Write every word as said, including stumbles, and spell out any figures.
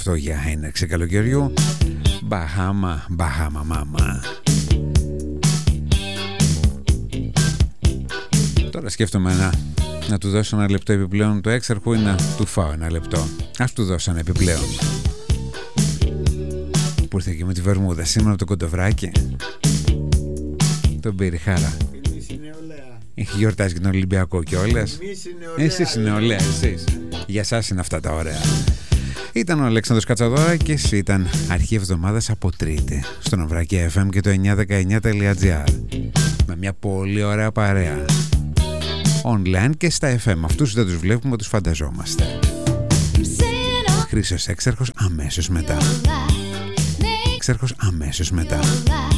αυτό για έναρξη καλοκαιριού. Μπαχάμα, μπαχάμα μάμα. Τώρα σκέφτομαι να, να του δώσω ένα λεπτό επιπλέον του έξαρχου ή να του φάω ένα λεπτό. Ας του δώσω ένα επιπλέον. Που ήρθε και με τη βερμούδα σήμερα από το κοντοβράκι. Τον πήρε χαρά. Έχει γιορτάσει και τον Ολυμπιακό κιόλας. Εσείς είναι νεολαία, εσείς. Για σας είναι αυτά τα ωραία. Ήταν ο Αλέξανδρος Κατσαδόρακης, ήταν αρχή εβδομάδας από Τρίτη στο Ναυράκι εφ εμ και το εννιακόσια δεκαεννιά τελεία τζι άρ με μια πολύ ωραία παρέα online και στα εφ εμ. Αυτούς δεν τους βλέπουμε, τους φανταζόμαστε. Χρήσος Έξαρχος αμέσως μετά. Έξαρχος αμέσως μετά.